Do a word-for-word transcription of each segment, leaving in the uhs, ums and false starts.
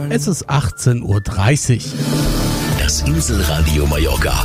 Es ist achtzehn Uhr dreißig. Das Inselradio Mallorca.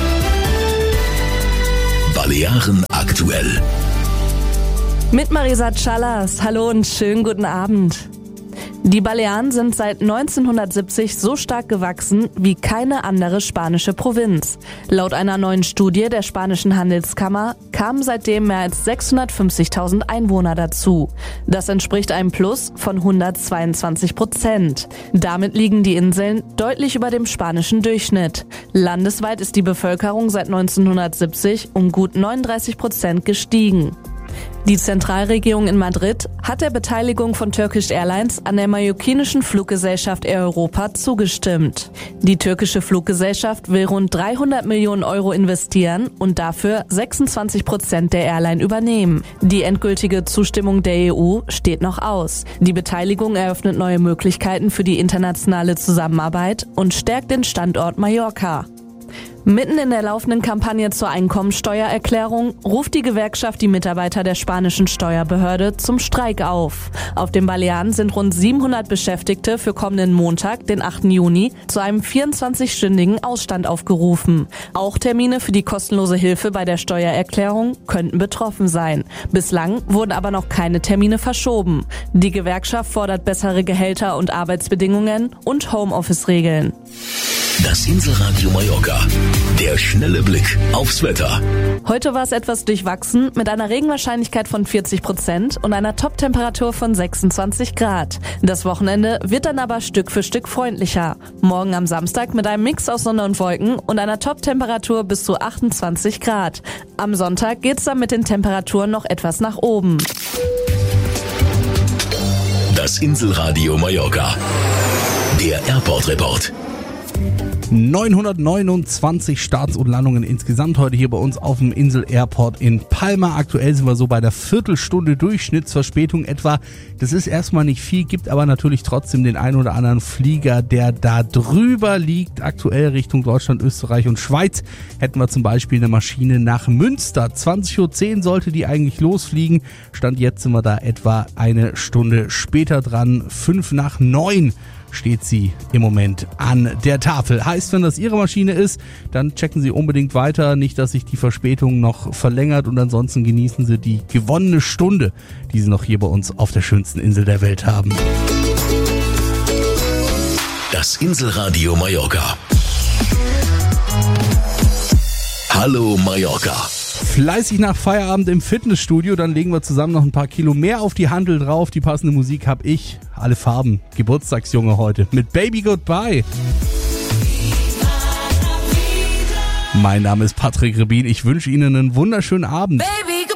Balearen aktuell. Mit Marisa Callas. Hallo und schönen guten Abend. Die Balearen sind seit neunzehnhundertsiebzig so stark gewachsen wie keine andere spanische Provinz. Laut einer neuen Studie der spanischen Handelskammer kamen seitdem mehr als sechshundertfünfzigtausend Einwohner dazu. Das entspricht einem Plus von hundertzweiundzwanzig Prozent. Damit liegen die Inseln deutlich über dem spanischen Durchschnitt. Landesweit ist die Bevölkerung seit neunzehnhundertsiebzig um gut neununddreißig Prozent gestiegen. Die Zentralregierung in Madrid hat der Beteiligung von Turkish Airlines an der mallorquinischen Fluggesellschaft Air Europa zugestimmt. Die türkische Fluggesellschaft will rund dreihundert Millionen Euro investieren und dafür sechsundzwanzig Prozent der Airline übernehmen. Die endgültige Zustimmung der E U steht noch aus. Die Beteiligung eröffnet neue Möglichkeiten für die internationale Zusammenarbeit und stärkt den Standort Mallorca. Mitten in der laufenden Kampagne zur Einkommensteuererklärung ruft die Gewerkschaft die Mitarbeiter der spanischen Steuerbehörde zum Streik auf. Auf den Balearen sind rund siebenhundert Beschäftigte für kommenden Montag, den achten Juni, zu einem vierundzwanzigstündigen Ausstand aufgerufen. Auch Termine für die kostenlose Hilfe bei der Steuererklärung könnten betroffen sein. Bislang wurden aber noch keine Termine verschoben. Die Gewerkschaft fordert bessere Gehälter und Arbeitsbedingungen und Homeoffice-Regeln. Das Inselradio Mallorca. Der schnelle Blick aufs Wetter. Heute war es etwas durchwachsen mit einer Regenwahrscheinlichkeit von vierzig Prozent und einer Toptemperatur von sechsundzwanzig Grad. Das Wochenende wird dann aber Stück für Stück freundlicher. Morgen am Samstag mit einem Mix aus Sonne und Wolken und einer Toptemperatur bis zu achtundzwanzig Grad. Am Sonntag geht's dann mit den Temperaturen noch etwas nach oben. Das Inselradio Mallorca. Der Airport Report. neunhundertneunundzwanzig Starts und Landungen insgesamt heute hier bei uns auf dem Insel Airport in Palma. Aktuell sind wir so bei der Viertelstunde Durchschnittsverspätung etwa. Das ist erstmal nicht viel, gibt aber natürlich trotzdem den einen oder anderen Flieger, der da drüber liegt. Aktuell Richtung Deutschland, Österreich und Schweiz hätten wir zum Beispiel eine Maschine nach Münster. zwanzig Uhr zehn sollte die eigentlich losfliegen. Stand jetzt sind wir da etwa eine Stunde später dran. Fünf nach neun steht sie im Moment an der Tafel. Heißt, wenn das Ihre Maschine ist, dann checken Sie unbedingt weiter. Nicht, dass sich die Verspätung noch verlängert und ansonsten genießen Sie die gewonnene Stunde, die Sie noch hier bei uns auf der schönsten Insel der Welt haben. Das Inselradio Mallorca. Hallo Mallorca. Fleißig nach Feierabend im Fitnessstudio, dann legen wir zusammen noch ein paar Kilo mehr auf die Handel drauf. Die passende Musik habe ich, alle Farben, Geburtstagsjunge heute, mit Baby Goodbye. Mein Name ist Patrick Rebin, ich wünsche Ihnen einen wunderschönen Abend. Baby,